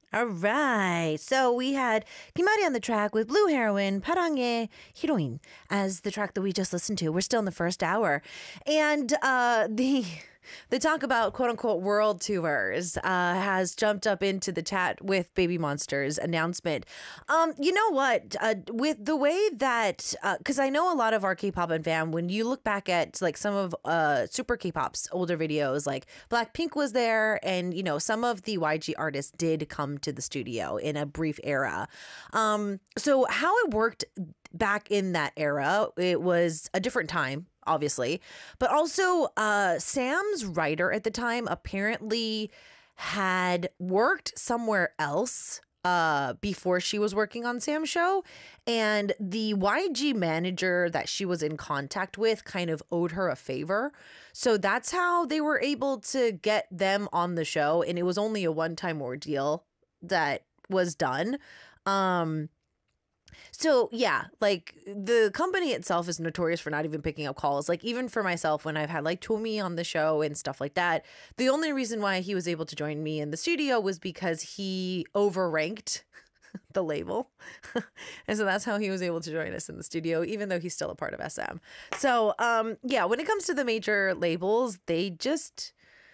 All right. So we had Kimari on the track with Blue Heroine, Parang의 Heroine as the track that we just listened to. We're still in the first hour. And the talk about quote unquote world tours has jumped up into the chat with Baby Monster's announcement. You know what? With the way that, because I know a lot of our K-pop and fam, when you look back at like some of Super K-pop's older videos, like Blackpink was there, and you know some of the YG artists did come to the studio in a brief era. So how it worked back in that era, it was a different time, obviously, but also Sam's writer at the time apparently had worked somewhere else before she was working on Sam's show, and the YG manager that she was in contact with kind of owed her a favor. So that's how they were able to get them on the show, and it was only a one-time ordeal that was done. So yeah, like the company itself is notorious for not even picking up calls. Like even for myself, when I've had like Tomi on the show and stuff like that, the only reason why he was able to join me in the studio was because he overranked the label. And so that's how he was able to join us in the studio, even though he's still a part of SM. So yeah, when it comes to the major labels, they just...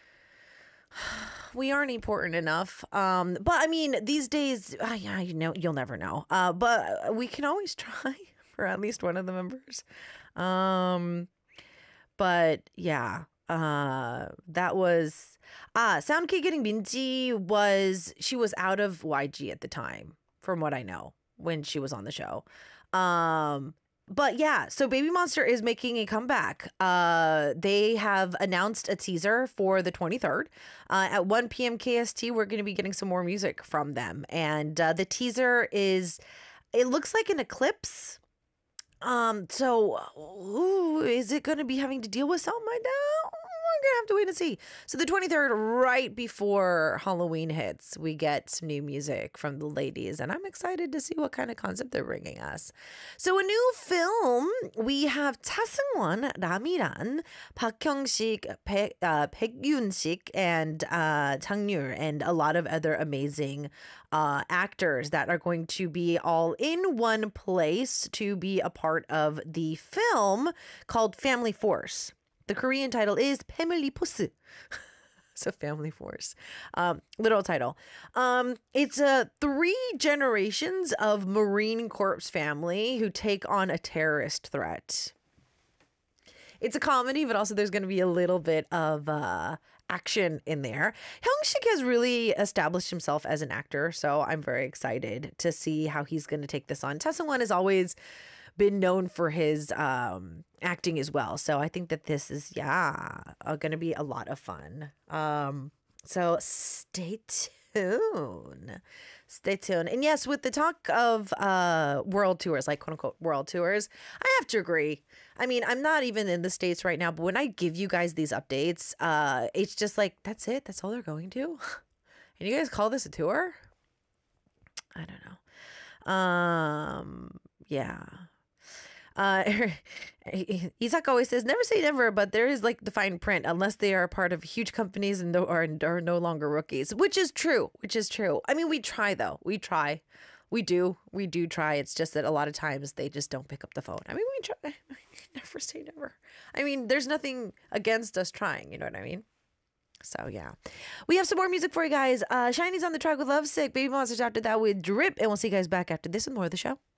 we aren't important enough. But I mean, these days, yeah, you know, you'll never know. But we can always try for at least one of the members. But yeah, that was SoundK getting Minji she was out of YG at the time, from what I know, when she was on the show. But yeah, so Baby Monster is making a comeback. They have announced a teaser for the 23rd. At 1 p.m. KST, we're going to be getting some more music from them. And the teaser it looks like an eclipse. So is it going to be having to deal with something like that? We're going to have to wait and see. So the 23rd, right before Halloween hits, we get some new music from the ladies, and I'm excited to see what kind of concept they're bringing us. So a new film, we have 차승원, 라미란, 박형식, 백윤식, and 장률, and a lot of other amazing actors that are going to be all in one place to be a part of the film called Family Force. The Korean title is Family Force. So Family Force. Literal title. It's 3 generations of Marine Corps family who take on a terrorist threat. It's a comedy, but also there's going to be a little bit of action in there. Hyung-sik has really established himself as an actor, so I'm very excited to see how he's going to take this on. Taesung-won has always been known for his acting as well, so I think that this is, going to be a lot of fun. So stay tuned. Stay tuned. And yes, with the talk of world tours, like quote unquote world tours, I have to agree. I mean, I'm not even in the States right now, but when I give you guys these updates, it's just like, that's it. That's all they're going to. And you guys call this a tour? I don't know. Yeah. Isak always says, never say never, but there is like the fine print, unless they are part of huge companies and are no longer rookies, which is true. I mean, we try though. We do try. It's just that a lot of times they just don't pick up the phone. I mean, we try. Never say never. I mean, there's nothing against us trying. You know what I mean? So yeah, we have some more music for you guys. Shiny's on the track with Lovesick. Baby Monsters after that with Drip, and we'll see you guys back after this with more of the show.